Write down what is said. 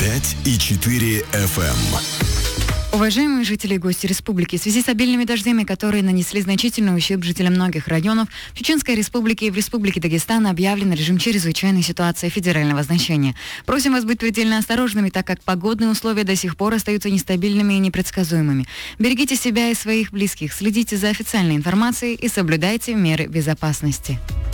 105,4 FM. Уважаемые жители и гости республики, в связи с обильными дождями, которые нанесли значительный ущерб жителям многих районов, в Чеченской республике и в Республике Дагестан объявлен режим чрезвычайной ситуации федерального значения. Просим вас быть предельно осторожными, так как погодные условия до сих пор остаются нестабильными и непредсказуемыми. Берегите себя и своих близких, следите за официальной информацией и соблюдайте меры безопасности.